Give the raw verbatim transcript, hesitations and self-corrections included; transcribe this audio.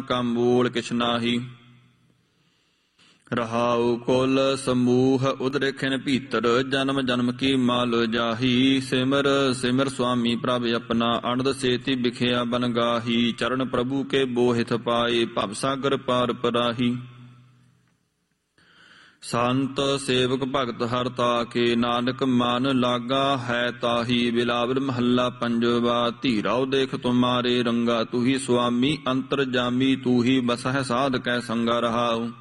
ਕਾ ਮੂਲ ਕਿਛ ਨਾਹੀ। ਰਹਾਉ ਕੁਲ ਸਮੂਹ ਉਦਰੇਖਨ ਭੀਤਰ ਜਨਮ ਜਨਮ ਕੀ ਮਾਲ ਜਾਹੀ। ਸਿਮਰ ਸਿਮਰ ਸੁਆਮੀ ਪ੍ਰਭ ਆਪਣਾ ਅਨੰਦ ਸੇਤੀ ਬਿਖਿਆ ਬਨ ਗਾਹੀ। ਚਰਨ ਪ੍ਰਭੂ ਕੇ ਬੋਹਿਥ ਪਾਏ ਭਵ ਸਾਗਰ ਪਾਰ ਪਰਾਹੀ। ਸੰਤ ਸੇਵਕ ਭਗਤ ਹਰ ਤਾਕੇ ਨਾਨਕ ਮਨ ਲਾਗਾ ਹੈ ਤਾਹੀ। ਬਿਲਾਵਲ ਮਹੱਲਾ ਪੰਜਵਾ। ਧੀਰਾਉ ਦੇਖ ਤੁਮਾਰੇ ਰੰਗਾ ਤੂਹੀ ਸੁਆਮੀ ਅੰਤਰ ਜਾਮੀ। ਤੂਹੀ ਬਸਹਿ ਸਾਧ ਕੈ ਸੰਗਾ ਰਹਾਉ।